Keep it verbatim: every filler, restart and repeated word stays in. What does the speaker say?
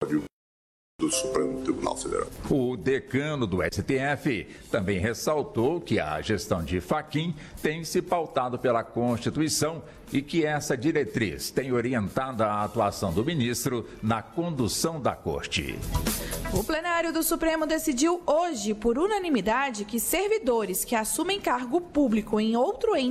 do Supremo Tribunal Federal. O decano do S T F também ressaltou que a gestão de Fachin tem se pautado pela Constituição e que essa diretriz tem orientado a atuação do ministro na condução da Corte. O plenário do Supremo decidiu hoje, por unanimidade, que servidores que assumem cargo público em outro ente